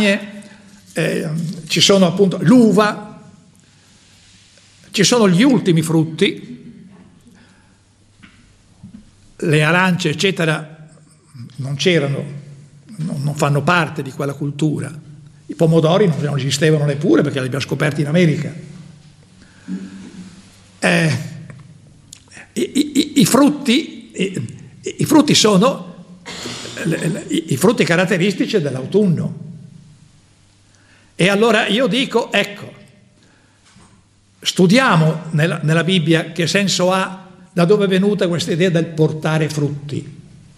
castagne, ci sono appunto l'uva, ci sono gli ultimi frutti, le arance eccetera non c'erano, non fanno parte di quella cultura. I pomodori non esistevano neppure perché li abbiamo scoperti in America. I frutti sono i frutti caratteristici dell'autunno. E allora io dico, ecco, studiamo nella Bibbia che senso ha, da dove è venuta questa idea del portare frutti.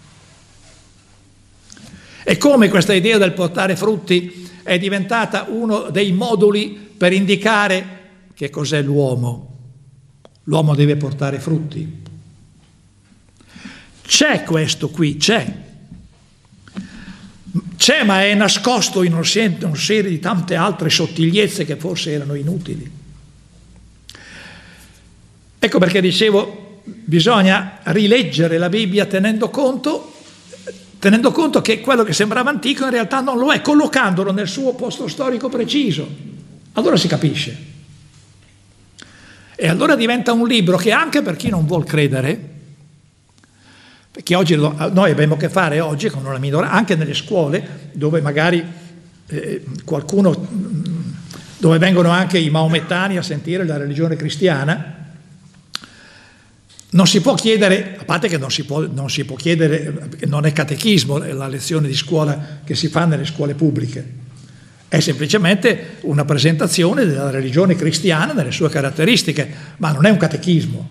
E come questa idea del portare frutti è diventata uno dei moduli per indicare che cos'è l'uomo. L'uomo deve portare frutti. C'è questo qui, c'è, ma è nascosto in una serie di tante altre sottigliezze che forse erano inutili. Ecco perché dicevo, bisogna rileggere la Bibbia tenendo conto che quello che sembrava antico in realtà non lo è, collocandolo nel suo posto storico preciso. Allora si capisce. E allora diventa un libro che anche per chi non vuol credere, perché oggi noi abbiamo a che fare oggi con una minoranza, anche nelle scuole, dove magari dove vengono anche i maomettani a sentire la religione cristiana, non si può chiedere, a parte che non si può chiedere, non è catechismo la lezione di scuola che si fa nelle scuole pubbliche, è semplicemente una presentazione della religione cristiana nelle sue caratteristiche, ma non è un catechismo.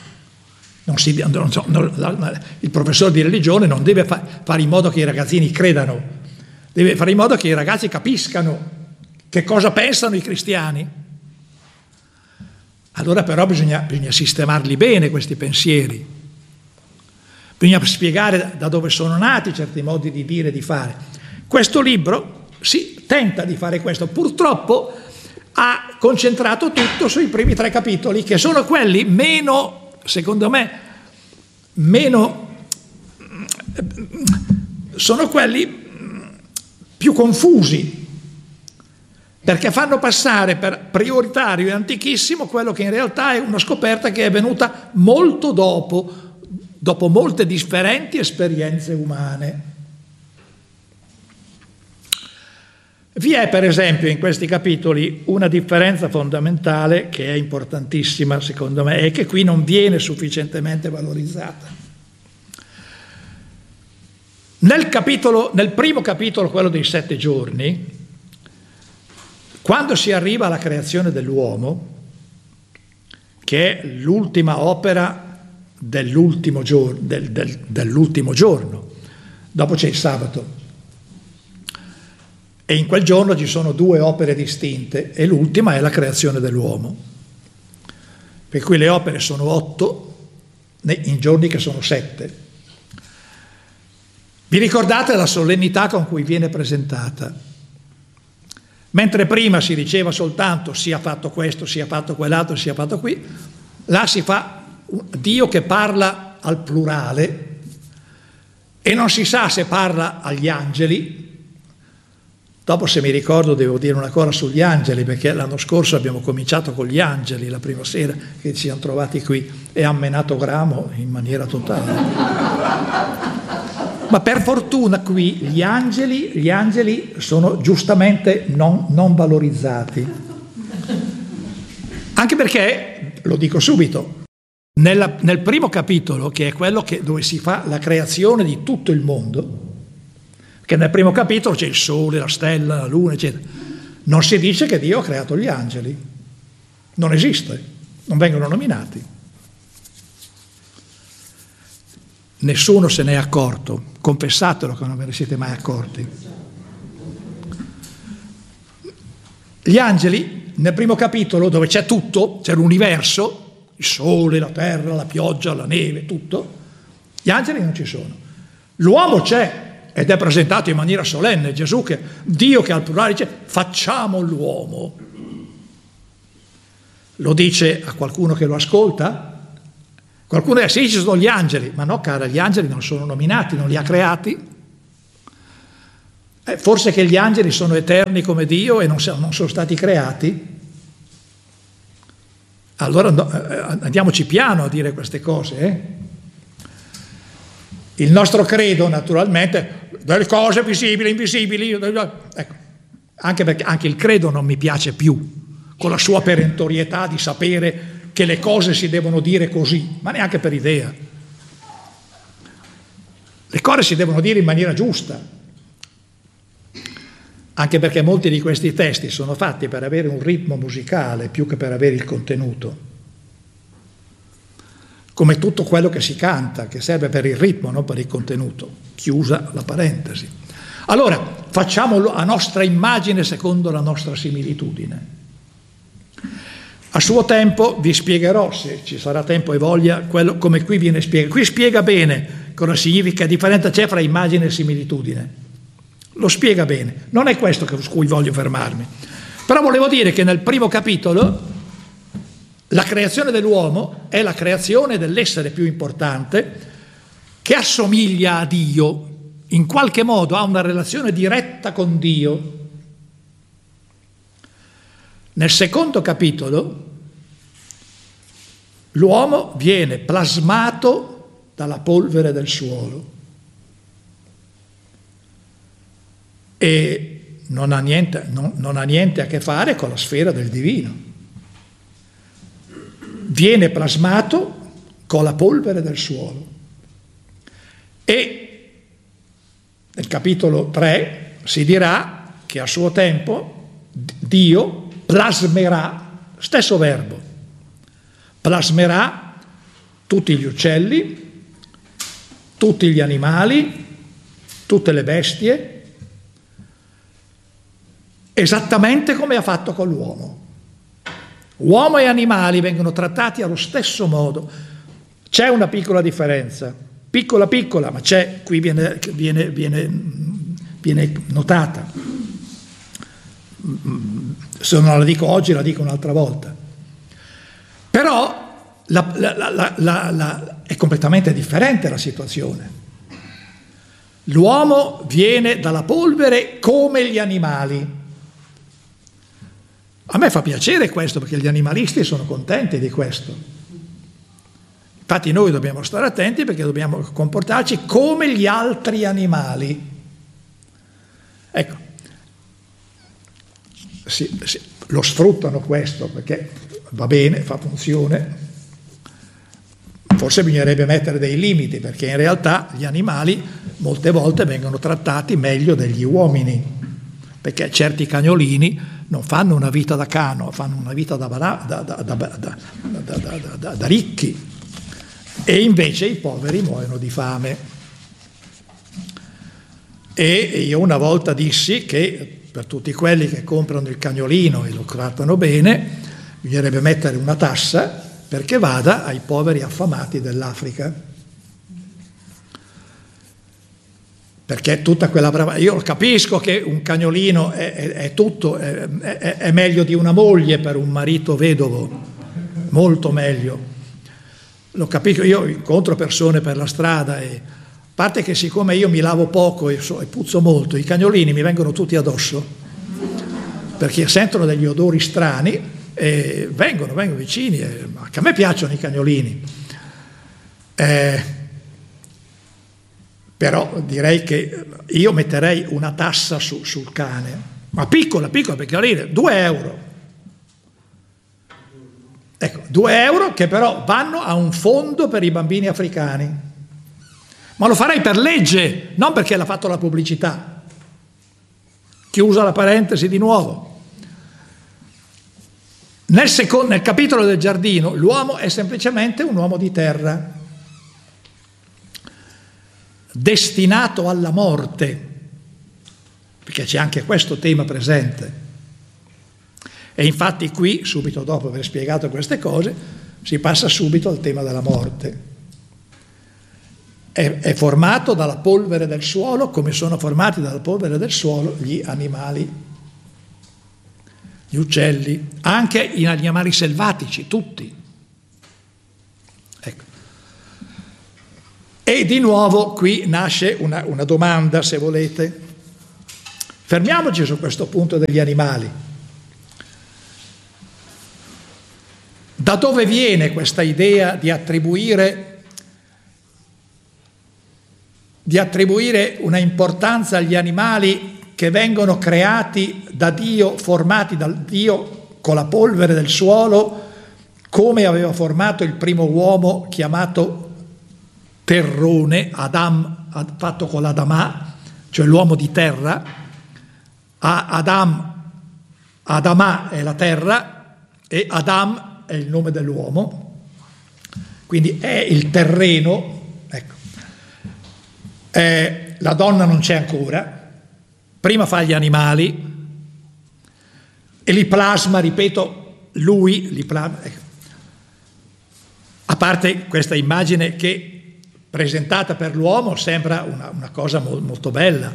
Il professore di religione non deve fare in modo che i ragazzini credano, deve fare in modo che i ragazzi capiscano che cosa pensano i cristiani. Allora però bisogna sistemarli bene questi pensieri, bisogna spiegare da dove sono nati certi modi di dire e di fare. Questo libro si tenta di fare questo, purtroppo ha concentrato tutto sui primi 3 capitoli, che sono quelli meno, secondo me, sono quelli più confusi, perché fanno passare per prioritario e antichissimo quello che in realtà è una scoperta che è venuta molto dopo molte differenti esperienze umane. Vi è per esempio in questi capitoli una differenza fondamentale che è importantissima secondo me e che qui non viene sufficientemente valorizzata. Nel primo capitolo, quello dei 7 giorni, quando si arriva alla creazione dell'uomo, che è l'ultima opera dell'ultimo giorno, dopo c'è il sabato, e in quel giorno ci sono 2 opere distinte e l'ultima è la creazione dell'uomo, per cui le opere sono 8 in giorni che sono 7. Vi ricordate la solennità con cui viene presentata? Mentre prima si diceva soltanto sia fatto questo, sia fatto quell'altro, sia fatto qui, là si fa Dio che parla al plurale e non si sa se parla agli angeli. Dopo, se mi ricordo, devo dire una cosa sugli angeli, perché l'anno scorso abbiamo cominciato con gli angeli, la prima sera che ci siamo trovati qui, e ha menato gramo in maniera totale. Ma per fortuna qui gli angeli sono giustamente non valorizzati. Anche perché, lo dico subito, nel primo capitolo, che è quello dove si fa la creazione di tutto il mondo, che nel primo capitolo c'è il sole, la stella, la luna, eccetera. Non si dice che Dio ha creato gli angeli. Non esiste, non vengono nominati. Nessuno se n'è accorto. Confessatelo che non ve ne siete mai accorti. Gli angeli, nel primo capitolo, dove c'è tutto, c'è l'universo, il sole, la terra, la pioggia, la neve, tutto, gli angeli non ci sono. L'uomo c'è. Ed è presentato in maniera solenne, Gesù, che Dio che al plurale dice facciamo l'uomo. Lo dice a qualcuno che lo ascolta? Qualcuno dice sì, ci sono gli angeli, ma no cara, gli angeli non sono nominati, non li ha creati. Forse che gli angeli sono eterni come Dio e non sono stati creati? Allora andiamoci piano a dire queste cose. Il nostro credo, naturalmente, delle cose visibili, invisibili, ecco, anche perché anche il credo non mi piace più, con la sua perentorietà di sapere che le cose si devono dire così, ma neanche per idea. Le cose si devono dire in maniera giusta, anche perché molti di questi testi sono fatti per avere un ritmo musicale più che per avere il contenuto. Come tutto quello che si canta, che serve per il ritmo, non per il contenuto. Chiusa la parentesi. Allora, facciamolo a nostra immagine secondo la nostra similitudine. A suo tempo vi spiegherò, se ci sarà tempo e voglia, quello come qui viene spiegato. Qui spiega bene cosa significa, che differenza c'è fra immagine e similitudine. Lo spiega bene. Non è questo su cui voglio fermarmi. Però volevo dire che nel primo capitolo la creazione dell'uomo è la creazione dell'essere più importante che assomiglia a Dio, in qualche modo ha una relazione diretta con Dio. Nel secondo capitolo l'uomo viene plasmato dalla polvere del suolo e non ha niente a che fare con la sfera del divino. Viene plasmato con la polvere del suolo. E nel capitolo 3 si dirà che a suo tempo Dio plasmerà, stesso verbo, plasmerà tutti gli uccelli, tutti gli animali, tutte le bestie, esattamente come ha fatto con l'uomo. Uomo e animali vengono trattati allo stesso modo. C'è una piccola differenza, piccola, ma c'è, qui viene notata. Se non la dico oggi, la dico un'altra volta. Però è completamente differente la situazione. L'uomo viene dalla polvere come gli animali. A me fa piacere questo, perché gli animalisti sono contenti di questo. Infatti noi dobbiamo stare attenti, perché dobbiamo comportarci come gli altri animali. Ecco, lo sfruttano questo, perché va bene, fa funzione. Forse bisognerebbe mettere dei limiti, perché in realtà gli animali molte volte vengono trattati meglio degli uomini, perché certi cagnolini non fanno una vita da cano, fanno una vita da ricchi, e invece i poveri muoiono di fame. E io una volta dissi che per tutti quelli che comprano il cagnolino e lo trattano bene, bisognerebbe mettere una tassa perché vada ai poveri affamati dell'Africa. Perché tutta quella brava... Io capisco che un cagnolino è tutto, è meglio di una moglie per un marito vedovo, molto meglio. Lo capisco, io incontro persone per la strada e a parte che siccome io mi lavo poco e puzzo molto, i cagnolini mi vengono tutti addosso, perché sentono degli odori strani e vengono vicini, anche a me piacciono i cagnolini. Però direi che io metterei una tassa sul cane, ma piccola, perché 2 euro. Ecco, 2 euro che però vanno a un fondo per i bambini africani. Ma lo farei per legge, non perché l'ha fatto la pubblicità. Chiusa la parentesi di nuovo. Nel capitolo del giardino, l'uomo è semplicemente un uomo di terra, destinato alla morte, perché c'è anche questo tema presente. E infatti qui, subito dopo aver spiegato queste cose, si passa subito al tema della morte. È formato dalla polvere del suolo, come sono formati dalla polvere del suolo gli animali, gli uccelli, anche gli animali selvatici, tutti. Ecco. E di nuovo qui nasce una domanda, se volete. Fermiamoci su questo punto degli animali. Da dove viene questa idea di attribuire una importanza agli animali che vengono creati da Dio, formati dal Dio con la polvere del suolo, come aveva formato il primo uomo chiamato terrone, Adam, fatto con l'Adamà, cioè l'uomo di terra. Adamà è la terra e Adam è il nome dell'uomo, quindi è il terreno. Ecco. La donna non c'è ancora, prima fa gli animali e li plasma, ripeto, lui li plasma. Ecco. A parte questa immagine che presentata per l'uomo sembra una cosa molto bella,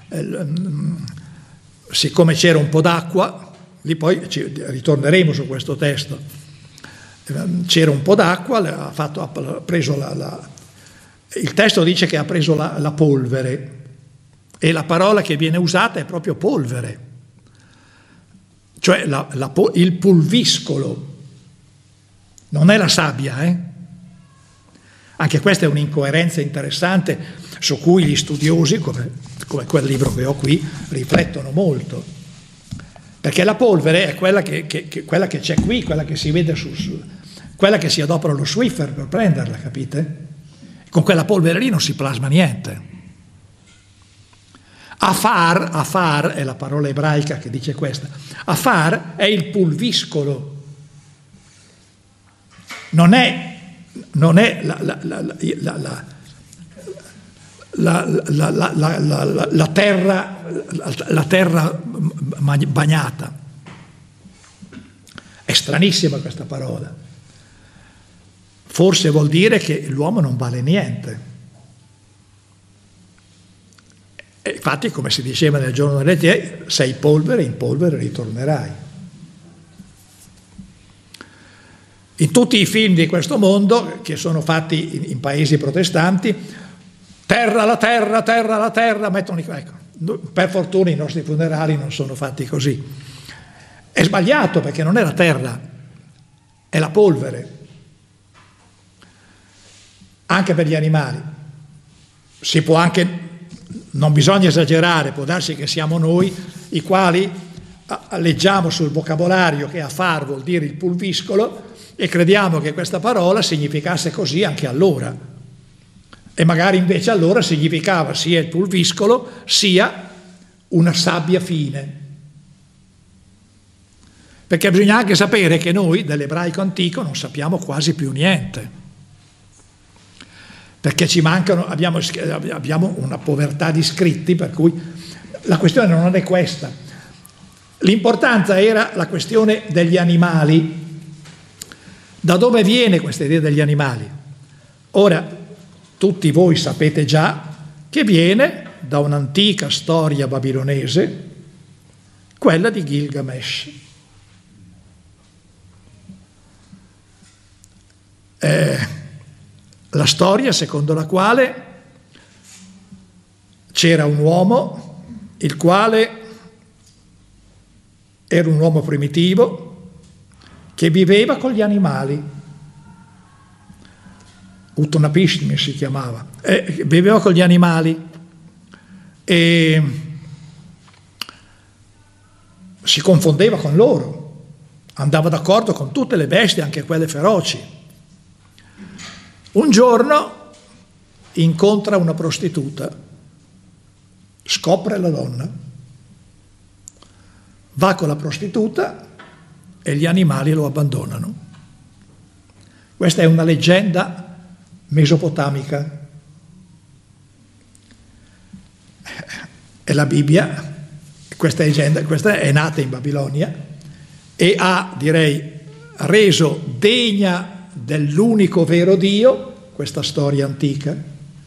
siccome c'era un po' d'acqua, lì poi ritorneremo su questo testo, c'era un po' d'acqua, ha preso il testo dice che ha preso la polvere, e la parola che viene usata è proprio polvere, cioè il pulviscolo, non è la sabbia, Anche questa è un'incoerenza interessante su cui gli studiosi, come quel libro che ho qui, riflettono molto. Perché la polvere è quella che c'è qui, quella che si vede quella che si adopera lo Swiffer per prenderla, capite? Con quella polvere lì non si plasma niente. Afar è la parola ebraica che dice questa. Afar è il pulviscolo. Non è la terra bagnata. È stranissima questa parola. Forse vuol dire che l'uomo non vale niente. E infatti, come si diceva nel giorno delle tie, sei polvere, in polvere ritornerai. In tutti i film di questo mondo, che sono fatti in paesi protestanti, terra la terra, terra la terra, mettono ecco, per fortuna i nostri funerali non sono fatti così. È sbagliato, perché non è la terra, è la polvere. Anche per gli animali. Si può anche, non bisogna esagerare, può darsi che siamo noi i quali leggiamo sul vocabolario che afar vuol dire il pulviscolo e crediamo che questa parola significasse così anche allora. E magari invece allora significava sia il pulviscolo sia una sabbia fine. Perché bisogna anche sapere che noi dell'ebraico antico non sappiamo quasi più niente. Perché ci mancano, abbiamo una povertà di scritti, per cui la questione non è questa. L'importanza era la questione degli animali. Da dove viene questa idea degli animali? Ora, tutti voi sapete già che viene da un'antica storia babilonese, quella di Gilgamesh. La storia secondo la quale c'era un uomo, il quale era un uomo primitivo, che viveva con gli animali. Utanapishtim si chiamava. Viveva con gli animali e si confondeva con loro, andava d'accordo con tutte le bestie, anche quelle feroci. Un giorno incontra una prostituta, scopre la donna, va con la prostituta e gli animali lo abbandonano. Questa è una leggenda mesopotamica. E la Bibbia, questa è nata in Babilonia e ha, direi, reso degna dell'unico vero Dio questa storia antica.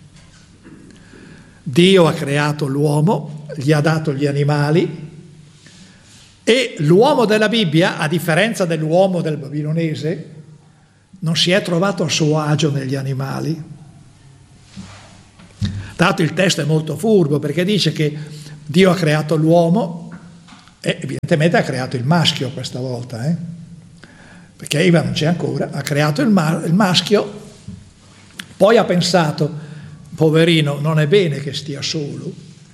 Dio ha creato l'uomo, gli ha dato gli animali e l'uomo della Bibbia, a differenza dell'uomo del babilonese, non si è trovato a suo agio negli animali. Tra l'altro il testo è molto furbo perché dice che Dio ha creato l'uomo e evidentemente ha creato il maschio questa volta, perché Eva non c'è ancora, ha creato il maschio, poi ha pensato, poverino, non è bene che stia solo.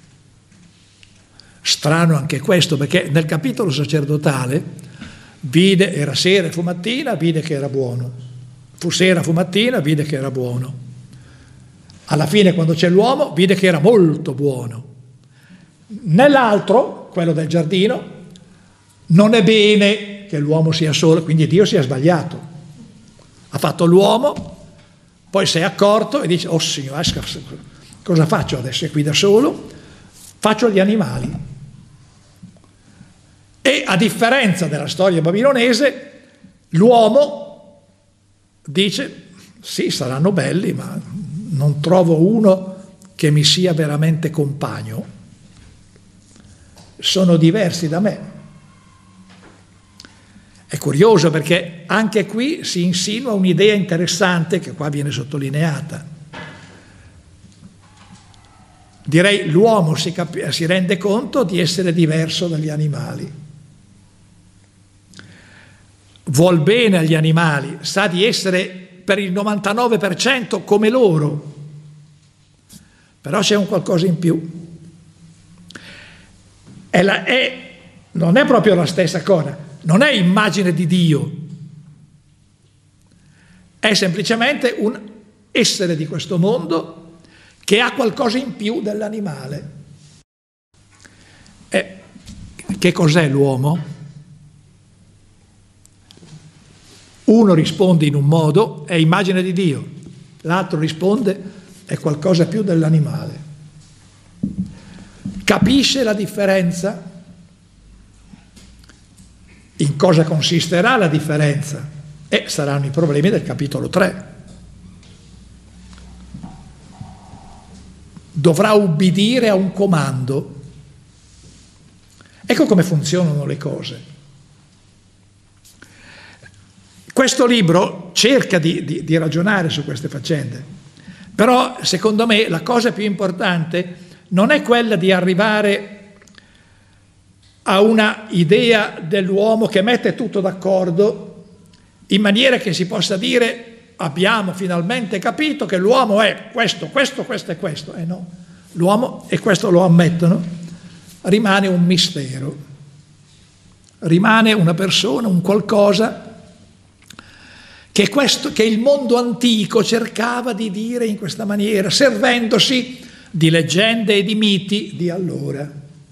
Strano anche questo, perché nel capitolo sacerdotale vide, era sera e fu mattina, vide che era buono. Fu sera, fu mattina, vide che era buono. Alla fine, quando c'è l'uomo, vide che era molto buono. Nell'altro, quello del giardino, non è bene che l'uomo sia solo, quindi Dio si è sbagliato. Ha fatto l'uomo, poi si è accorto e dice, oh Signore, cosa faccio adesso? È qui da solo? Faccio gli animali. E a differenza della storia babilonese, l'uomo dice, sì, saranno belli, ma non trovo uno che mi sia veramente compagno. Sono diversi da me. È curioso perché anche qui si insinua un'idea interessante che qua viene sottolineata. Direi l'uomo si rende conto di essere diverso dagli animali. Vuol bene agli animali, sa di essere per il 99% come loro, però c'è un qualcosa in più. Non è proprio la stessa cosa, non è immagine di Dio, è semplicemente un essere di questo mondo che ha qualcosa in più dell'animale. Che cos'è l'uomo? Uno risponde in un modo, è immagine di Dio, l'altro risponde, è qualcosa più dell'animale. Capisce la differenza? In cosa consisterà la differenza? Saranno i problemi del capitolo 3. Dovrà ubbidire a un comando. Ecco come funzionano le cose. Questo libro cerca di ragionare su queste faccende, però secondo me la cosa più importante non è quella di arrivare a una idea dell'uomo che mette tutto d'accordo in maniera che si possa dire abbiamo finalmente capito che l'uomo è questo, questo, questo e questo. No, l'uomo, e questo lo ammettono, rimane un mistero, rimane una persona, un qualcosa che il mondo antico cercava di dire in questa maniera, servendosi di leggende e di miti di allora.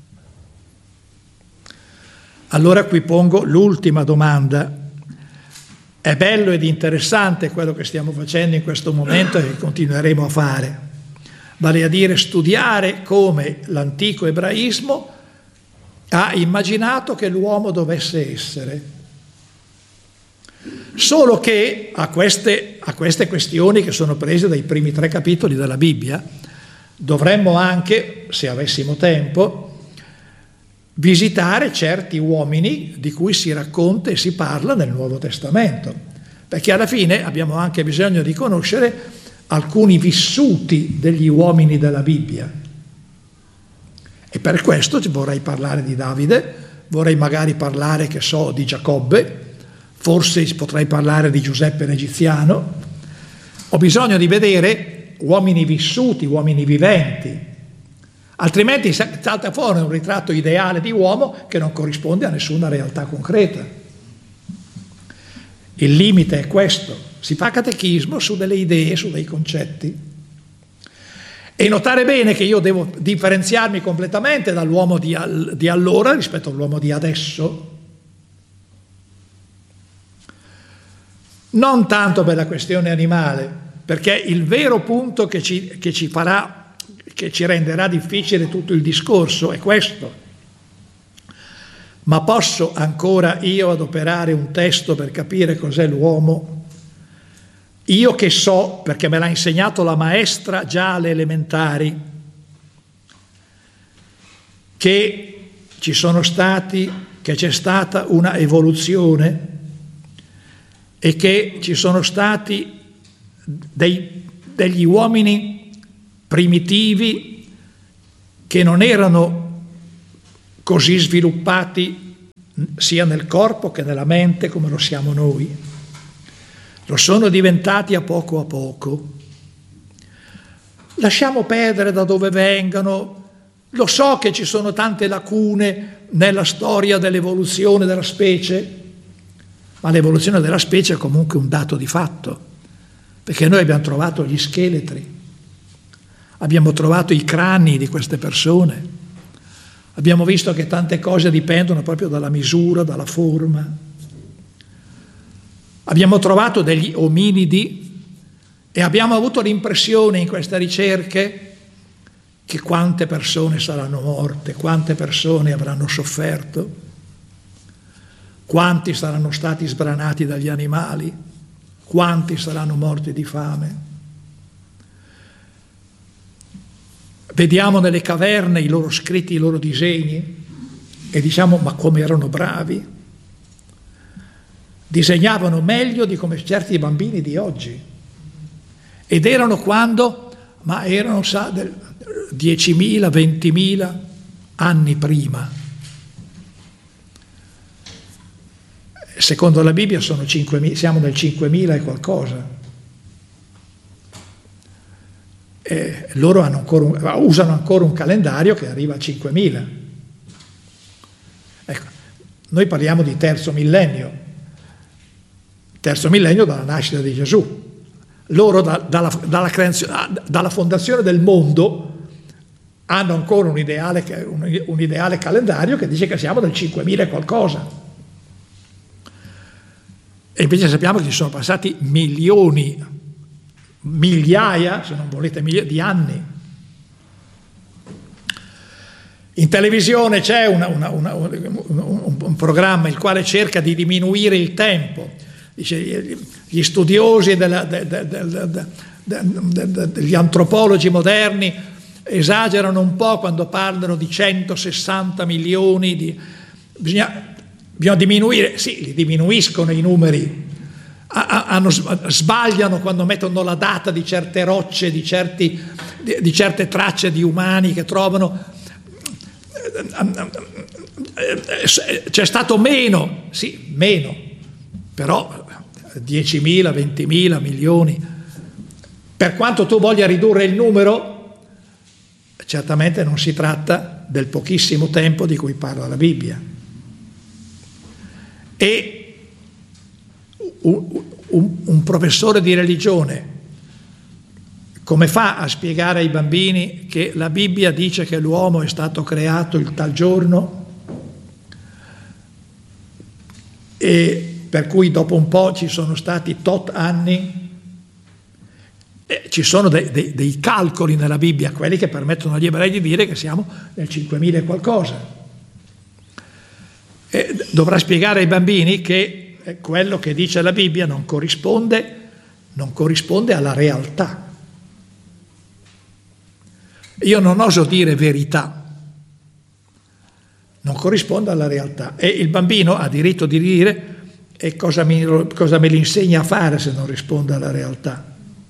Allora qui pongo l'ultima domanda. È bello ed interessante quello che stiamo facendo in questo momento e che continueremo a fare, vale a dire studiare come l'antico ebraismo ha immaginato che l'uomo dovesse essere. Solo che a queste questioni che sono prese dai primi 3 capitoli della Bibbia dovremmo anche, se avessimo tempo, visitare certi uomini di cui si racconta e si parla nel Nuovo Testamento, perché alla fine abbiamo anche bisogno di conoscere alcuni vissuti degli uomini della Bibbia. E per questo vorrei parlare di Davide, vorrei magari parlare, che so, di Giacobbe, forse potrei parlare di Giuseppe l'Egiziano. Ho bisogno di vedere uomini vissuti, uomini viventi, altrimenti salta fuori un ritratto ideale di uomo che non corrisponde a nessuna realtà concreta. Il limite è questo: si fa catechismo su delle idee, su dei concetti, e notare bene che io devo differenziarmi completamente dall'uomo di allora rispetto all'uomo di adesso. Non tanto per la questione animale, perché il vero punto che ci renderà difficile tutto il discorso è questo. Ma posso ancora io adoperare un testo per capire cos'è l'uomo? Io che so, perché me l'ha insegnato la maestra già alle elementari, che c'è stata una evoluzione e che ci sono stati degli uomini primitivi che non erano così sviluppati sia nel corpo che nella mente come lo siamo noi. Lo sono diventati a poco. Lasciamo perdere da dove vengano. Lo so che ci sono tante lacune nella storia dell'evoluzione della specie, ma l'evoluzione della specie è comunque un dato di fatto, perché noi abbiamo trovato gli scheletri, abbiamo trovato i crani di queste persone, abbiamo visto che tante cose dipendono proprio dalla misura, dalla forma. Abbiamo trovato degli ominidi e abbiamo avuto l'impressione in queste ricerche che quante persone saranno morte, quante persone avranno sofferto, quanti saranno stati sbranati dagli animali, quanti saranno morti di fame. Vediamo nelle caverne i loro scritti, i loro disegni e diciamo: ma come erano bravi! Disegnavano meglio di come certi bambini di oggi. Ed erano quando? Ma erano 10.000, 20.000 anni prima. Secondo la Bibbia sono 5.000, siamo nel 5.000 e qualcosa. Loro usano ancora un calendario che arriva a 5.000. Ecco, noi parliamo di terzo millennio dalla nascita di Gesù. Loro dalla fondazione del mondo hanno ancora un ideale calendario che dice che siamo nel 5.000 e qualcosa. E invece sappiamo che ci sono passati migliaia, se non volete, di anni. In televisione c'è un programma il quale cerca di diminuire il tempo. Dice, gli studiosi degli antropologi moderni esagerano un po' quando parlano di 160 milioni bisogna diminuire. Sì, li diminuiscono i numeri, sbagliano quando mettono la data di certe rocce, di certe tracce di umani che trovano. C'è stato meno, però 10.000, 20.000 milioni. Per quanto tu voglia ridurre il numero, certamente non si tratta del pochissimo tempo di cui parla la Bibbia. E un professore di religione come fa a spiegare ai bambini che la Bibbia dice che l'uomo è stato creato il tal giorno e per cui dopo un po' ci sono stati tot anni? Ci sono dei calcoli nella Bibbia, quelli che permettono agli ebrei di dire che siamo nel 5.000 e qualcosa. Dovrà spiegare ai bambini che quello che dice la Bibbia non corrisponde alla realtà. Io non oso dire verità, non corrisponde alla realtà. E il bambino ha diritto di dire: e cosa me li insegna a fare se non risponde alla realtà?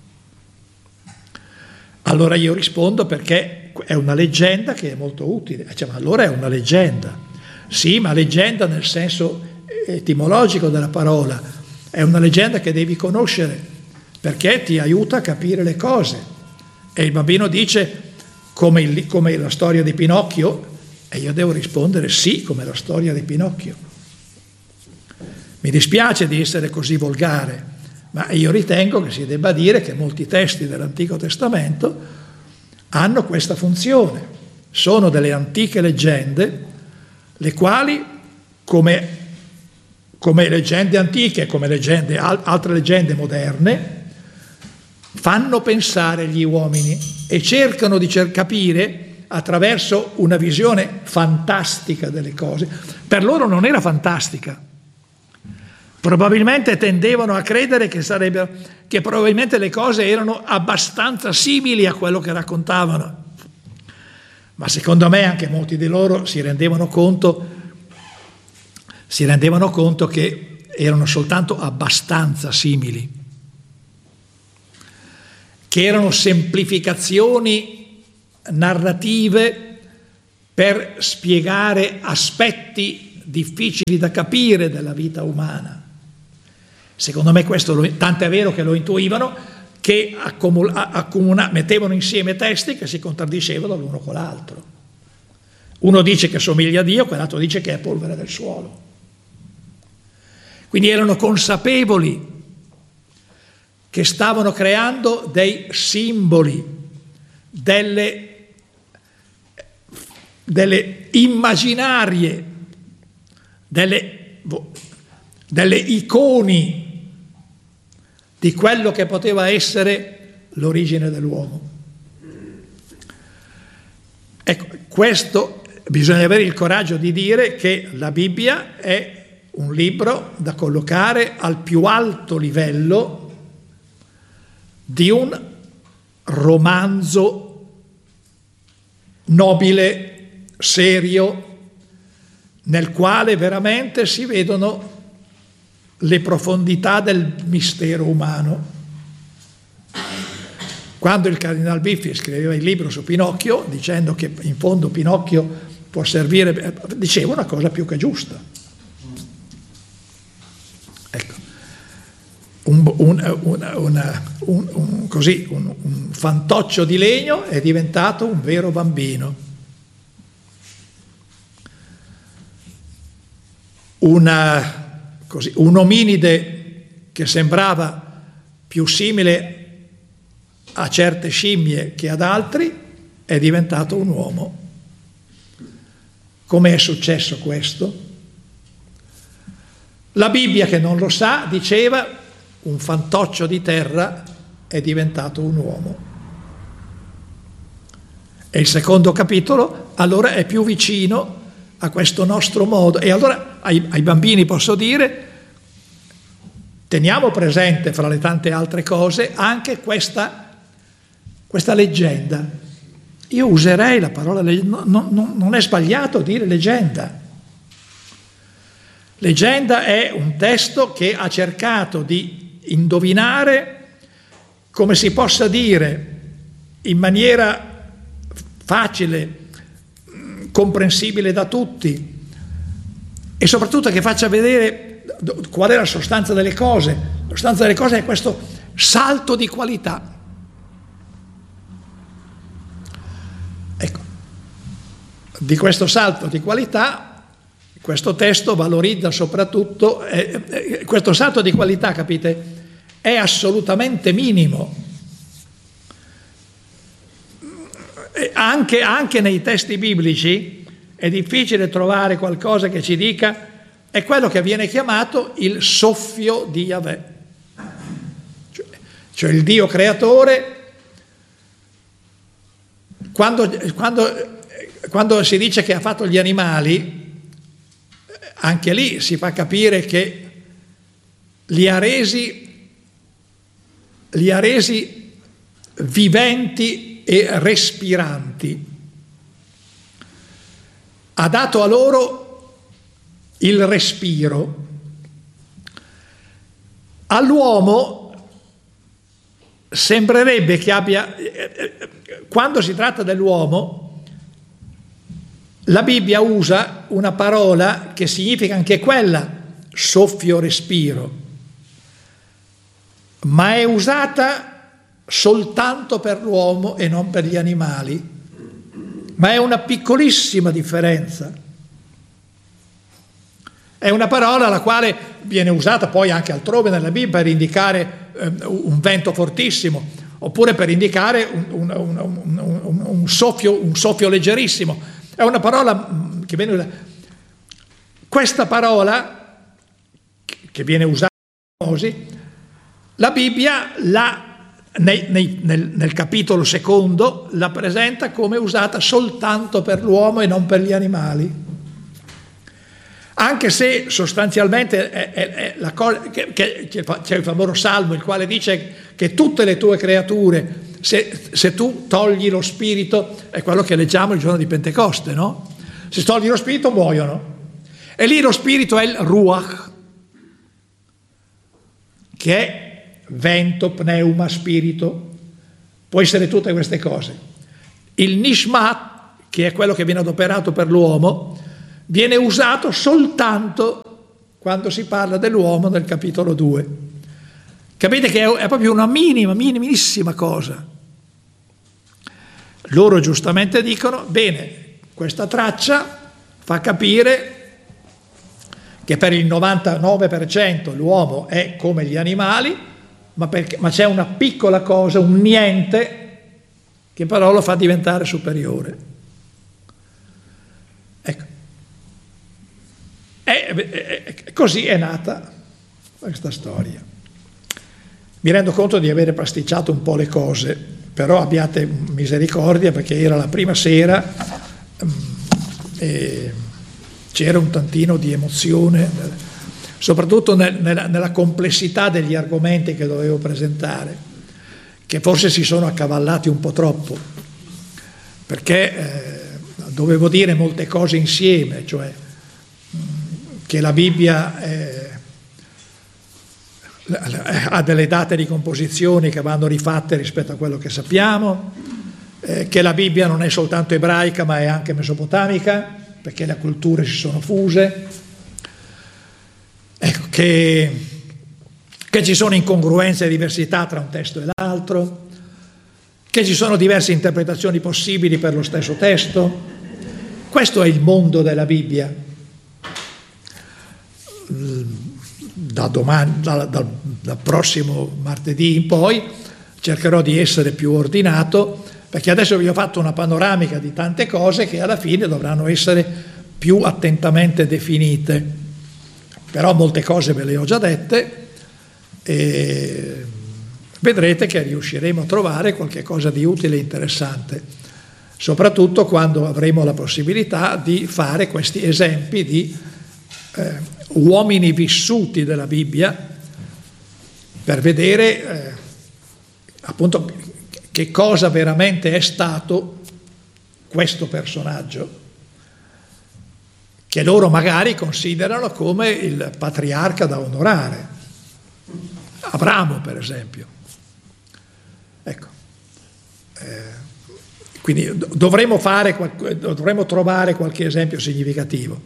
Allora io rispondo perché è una leggenda che è molto utile. Ma allora è una leggenda. Sì, ma leggenda nel senso etimologico della parola. È una leggenda che devi conoscere perché ti aiuta a capire le cose. E il bambino dice: come la storia di Pinocchio? E io devo rispondere: sì, come la storia di Pinocchio. Mi dispiace di essere così volgare, ma io ritengo che si debba dire che molti testi dell'Antico Testamento hanno questa funzione. Sono delle antiche leggende, le quali, come leggende antiche, come altre leggende moderne, fanno pensare gli uomini e cercano di capire attraverso una visione fantastica delle cose. Per loro non era fantastica. Probabilmente tendevano a credere che probabilmente le cose erano abbastanza simili a quello che raccontavano. Ma secondo me anche molti di loro si rendevano conto che erano soltanto abbastanza simili, che erano semplificazioni narrative per spiegare aspetti difficili da capire della vita umana. Secondo me questo, tanto è vero che lo intuivano, che mettevano insieme testi che si contraddicevano l'uno con l'altro. Uno dice che somiglia a Dio, quell'altro dice che è polvere del suolo. Quindi erano consapevoli che stavano creando dei simboli, delle immaginarie, delle iconi di quello che poteva essere l'origine dell'uomo. Ecco, questo bisogna avere il coraggio di dire che la Bibbia è un libro da collocare al più alto livello di un romanzo nobile, serio, nel quale veramente si vedono le profondità del mistero umano. Quando il Cardinal Biffi scriveva il libro su Pinocchio, dicendo che in fondo Pinocchio può servire, diceva una cosa più che giusta. Ecco, un fantoccio di legno è diventato un vero bambino. Un ominide che sembrava più simile a certe scimmie che ad altri è diventato un uomo. Come è successo questo? La Bibbia, che non lo sa, diceva un fantoccio di terra è diventato un uomo. E il secondo capitolo allora è più vicino a questo nostro modo. E allora ai bambini posso dire: teniamo presente, fra le tante altre cose, anche questa leggenda. Io userei la parola non è sbagliato dire leggenda. Leggenda è un testo che ha cercato di indovinare come si possa dire in maniera facile, comprensibile da tutti, e soprattutto che faccia vedere qual è la sostanza delle cose. La sostanza delle cose è questo salto di qualità. Ecco, di questo salto di qualità questo testo valorizza soprattutto, questo salto di qualità, capite, è assolutamente minimo. Anche nei testi biblici è difficile trovare qualcosa che ci dica, è quello che viene chiamato il soffio di Yahweh. Cioè il Dio creatore, quando si dice che ha fatto gli animali, anche lì si fa capire che li ha resi viventi e respiranti. Ha dato a loro il respiro. All'uomo sembrerebbe che abbia, quando si tratta dell'uomo, la Bibbia usa una parola che significa anche quella soffio respiro, ma è usata soltanto per l'uomo e non per gli animali. Ma è una piccolissima differenza. È una parola la quale viene usata poi anche altrove nella Bibbia per indicare un vento fortissimo, oppure per indicare un soffio leggerissimo. È una parola che viene. Questa parola che viene usata così, la Bibbia nel capitolo secondo la presenta come usata soltanto per l'uomo e non per gli animali. Anche se sostanzialmente è la cosa c'è il famoso salmo il quale dice che tutte le tue creature, se tu togli lo spirito, è quello che leggiamo il giorno di Pentecoste, no? Se togli lo spirito muoiono. E lì lo spirito è il ruach, che è vento, pneuma, spirito. Può essere tutte queste cose. Il nishmat, che è quello che viene adoperato per l'uomo, viene usato soltanto quando si parla dell'uomo nel capitolo 2. Capite che è proprio una minimissima cosa. Loro giustamente dicono, bene, questa traccia fa capire che per il 99% l'uomo è come gli animali, ma c'è una piccola cosa, un niente, che però lo fa diventare superiore. Ecco. Così è nata questa storia. Mi rendo conto di avere pasticciato un po' le cose, però abbiate misericordia perché era la prima sera e c'era un tantino di emozione, soprattutto nella complessità degli argomenti che dovevo presentare, che forse si sono accavallati un po' troppo, perché dovevo dire molte cose insieme, cioè che la Bibbia ha delle date di composizione che vanno rifatte rispetto a quello che sappiamo, che la Bibbia non è soltanto ebraica ma è anche mesopotamica, perché le culture si sono fuse, ecco, che ci sono incongruenze e diversità tra un testo e l'altro, che ci sono diverse interpretazioni possibili per lo stesso testo. Questo è il mondo della Bibbia. Dal prossimo martedì in poi cercherò di essere più ordinato, perché adesso vi ho fatto una panoramica di tante cose che alla fine dovranno essere più attentamente definite, però molte cose ve le ho già dette e vedrete che riusciremo a trovare qualche cosa di utile e interessante, soprattutto quando avremo la possibilità di fare questi esempi di uomini vissuti della Bibbia, per vedere appunto che cosa veramente è stato questo personaggio, che loro magari considerano come il patriarca da onorare, Abramo per esempio. Ecco, quindi dovremo trovare qualche esempio significativo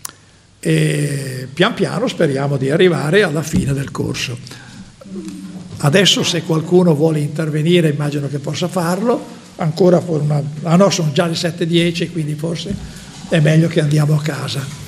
e pian piano speriamo di arrivare alla fine del corso. Adesso se qualcuno vuole intervenire immagino che possa farlo, ancora no, sono già le 7:10, quindi forse è meglio che andiamo a casa.